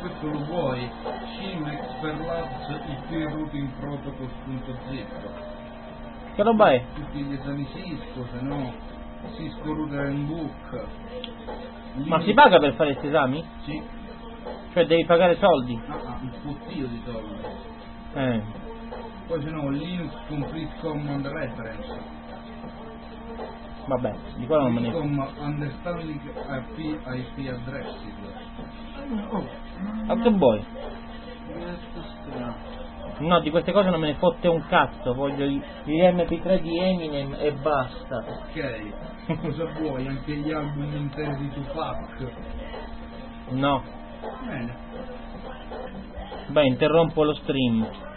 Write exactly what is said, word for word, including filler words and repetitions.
questo lo vuoi, Shimex per Labs I P Routing Protocols.zip. Che roba è? Tutti gli esami Cisco, se no Cisco Router and Book. Ma si paga per fare questi esami? Sì. Cioè devi pagare soldi? Ah, ah, un fottio di soldi. Eh. Poi se no Linux Complete Command Reference. Vabbè, di quello non me ne... Com Understanding I P, I P Addresses. Oh, Ma che vuoi? questo strano. No, di queste cose non me ne fotte un cazzo, voglio gli M P tre di Eminem e basta. Ok, cosa vuoi? Anche gli album interi di Tupac? No. Bene. Beh, interrompo lo stream.